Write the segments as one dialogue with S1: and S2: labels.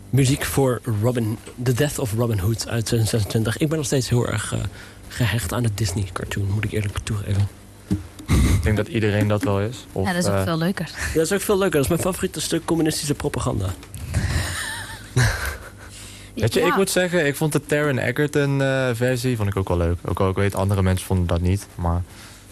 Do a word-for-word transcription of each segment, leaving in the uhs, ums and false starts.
S1: muziek voor Robin, The Death of Robin Hood uit twintig zesentwintig. Ik ben nog steeds heel erg uh, gehecht aan de Disney-cartoon, moet ik eerlijk toegeven.
S2: Ik denk dat iedereen dat wel is. Of,
S3: ja, dat is ook uh, veel leuker.
S1: Ja, dat is ook veel leuker. Dat is mijn favoriete stuk communistische propaganda.
S2: Weet je, ja. Ik moet zeggen, ik vond de Taron Egerton uh, versie vond ik ook wel leuk. Ook al ik weet, andere mensen vonden dat niet, maar...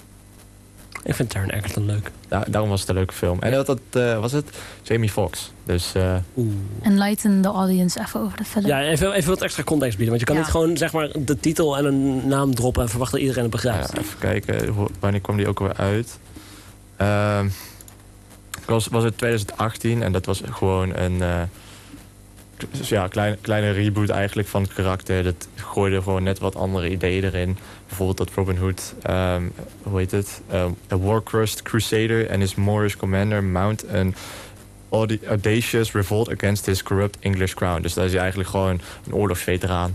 S1: Ik vind Taron Egerton leuk.
S2: Ja, daarom was het een leuke film. En dat, dat uh, was het Jamie Foxx. Dus, uh...
S3: enlighten the audience even over de film.
S1: Ja, even, even wat extra context bieden. Want je kan ja. niet gewoon zeg maar de titel en een naam droppen en verwachten dat iedereen het begrijpt.
S2: Ja, even kijken, wanneer kwam die ook weer uit? Uh, was, was het twintig achttien en dat was gewoon een... Uh, Dus ja, klein, kleine reboot eigenlijk van het karakter. Dat gooide gewoon net wat andere ideeën erin. Bijvoorbeeld dat Robin Hood, um, hoe heet het? Um, a war-crushed crusader and his Moorish commander mount an audacious revolt against his corrupt English crown. Dus dat is eigenlijk gewoon een oorlogsveteraan.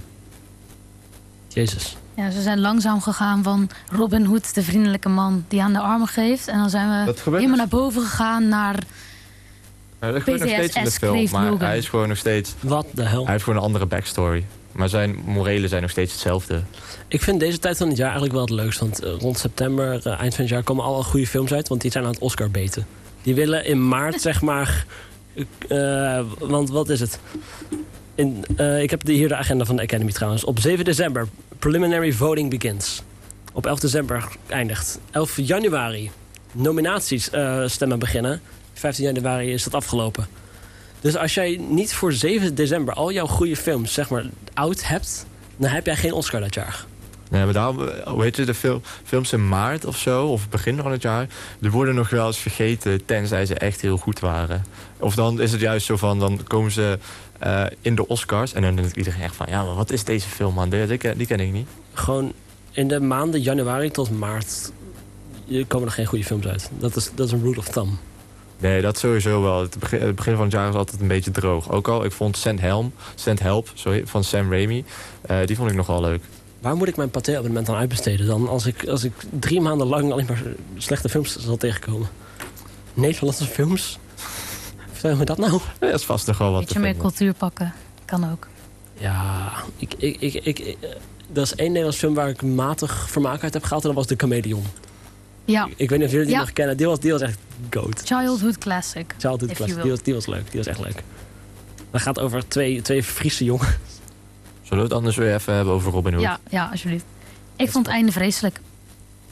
S1: Jezus.
S3: Ja, ze zijn langzaam gegaan van Robin Hood, de vriendelijke man die aan de armen geeft. En dan zijn we helemaal naar boven gegaan naar...
S2: Nou, dat gebeurt nog steeds in de film, maar Logan. Hij is gewoon nog steeds...
S1: Wat de hel?
S2: Hij heeft gewoon een andere backstory. Maar zijn morelen zijn nog steeds hetzelfde.
S1: Ik vind deze tijd van het jaar eigenlijk wel het leukst. Want uh, rond september, uh, eind van het jaar, komen alle goede films uit. Want die zijn aan het Oscar beten. Die willen in maart, zeg maar... Uh, want wat is het? In, uh, ik heb hier de agenda van de Academy trouwens. Op zeven december, preliminary voting begins. Op elf december eindigt. elf januari, nominaties uh, stemmen beginnen. vijftien januari is dat afgelopen. Dus als jij niet voor zeven december al jouw goede films zeg maar oud hebt, dan heb jij geen Oscar dat jaar.
S2: Nee, maar daarom, hoe heet je, de fil- films in maart of zo, of begin van het jaar, die worden nog wel eens vergeten, tenzij ze echt heel goed waren. Of dan is het juist zo van, dan komen ze uh, in de Oscars en dan denkt iedereen echt van, ja, maar wat is deze film, man? Die, die, ken, die ken ik niet.
S1: Gewoon in de maanden januari tot maart komen er geen goede films uit. Dat is, dat is een rule of thumb.
S2: Nee, dat sowieso wel. Het begin, het begin van het jaar is altijd een beetje droog. Ook al, ik vond Send Helm, Send Help sorry, van Sam Raimi, uh, die vond ik nog wel leuk.
S1: Waar moet ik mijn pathé-abonnement aan uitbesteden dan? Als ik, als ik drie maanden lang alleen maar slechte films zal tegenkomen. Nederlandse films? Vertel me dat nou?
S2: Ja, dat is vast nog wel wat.
S3: Beetje meer cultuur pakken. Kan ook.
S1: Ja, ik, ik, ik, ik, ik, dat is één Nederlands film waar ik matig vermaak uit heb gehaald. En dat was De Chameleon.
S3: Ja.
S1: Ik, ik weet niet of jullie die
S3: ja.
S1: nog kennen. Die was, die was echt goat.
S3: Childhood classic.
S1: Childhood classic. Die was, die was leuk. Die was echt leuk. Dat gaat over twee, twee Friese jongens.
S2: Zullen we het anders weer even hebben over Robin Hood?
S3: Ja, ja alsjeblieft. Ik vond het einde vreselijk.